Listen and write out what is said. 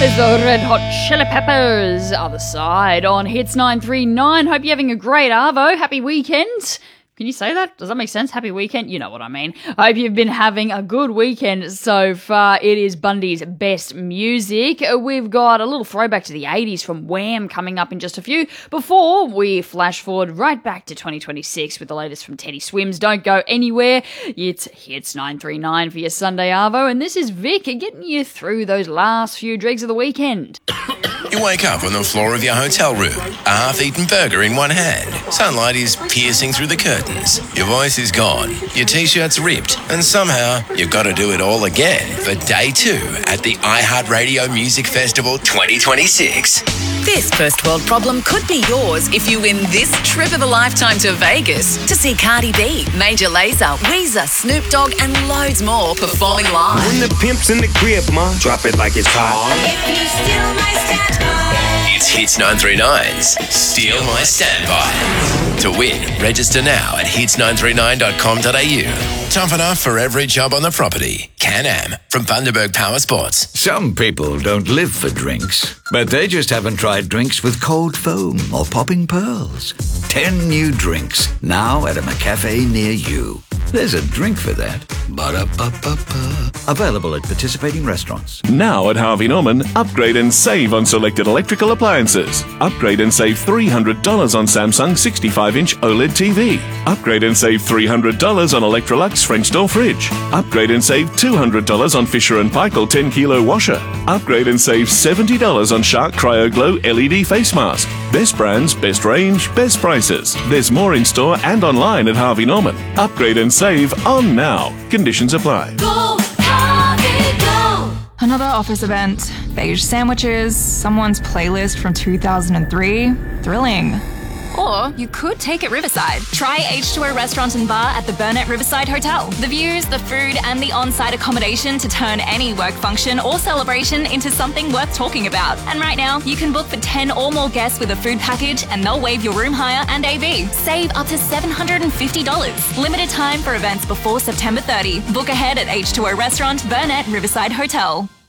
There's the Red Hot Chili Peppers, Other Side on Hits 939. Hope you're having a great Arvo. Happy weekend. Can you say that? Does that make sense? Happy weekend? You know what I mean. I hope you've been having a good weekend so far. It is Bundy's best music. We've got a little throwback to the 80s from Wham coming up in just a few before we flash forward right back to 2026 with the latest from Teddy Swims. Don't go anywhere. It's Hits 939 for your Sunday Arvo, and this is Vic getting you through those last few dregs of the weekend. You wake up on the floor of your hotel room, a half-eaten burger in one hand. Sunlight is piercing through the curtains. Your voice is gone, your t-shirt's ripped, and somehow you've got to do it all again for day 2 at the iHeartRadio Music Festival 2026. This first world problem could be yours if you win this trip of a lifetime to Vegas to see Cardi B, Major Lazer, Weezer, Snoop Dogg, and loads more performing live. When the pimp's in the crib, ma, drop it like it's hot. If you steal my standby. It's Hits 939's Steal My Standby. To win, register now at hits939.com.au. Tough enough for every job on the property. Can-Am from Bundaberg Power Sports. Some people don't live for drinks, but they just haven't tried drinks with cold foam or popping pearls. 10 new drinks now at a McCafe near you. There's a drink for that. Ba-da-ba-ba-ba. Available at participating restaurants. Now at Harvey Norman, upgrade and save on selected electrical appliances. Upgrade and save $300 on Samsung 65-inch OLED TV. Upgrade and save $300 on Electrolux French door fridge. Upgrade and save $200 on Fisher & Paykel 10-kilo washer. Upgrade and save $70 on Shark Cryo Glow LED face mask. Best brands, best range, best prices. There's more in store and online at Harvey Norman. Upgrade and save on now. Conditions apply. Go, Harvey, go! Another office event. Beige sandwiches, someone's playlist from 2003. Thrilling. Or you could take it Riverside. Try H2O Restaurant and Bar at the Burnett Riverside Hotel. The views, the food, and the on-site accommodation to turn any work function or celebration into something worth talking about. And right now, you can book for 10 or more guests with a food package and they'll waive your room hire and AV. Save up to $750. Limited time for events before September 30. Book ahead at H2O Restaurant, Burnett Riverside Hotel.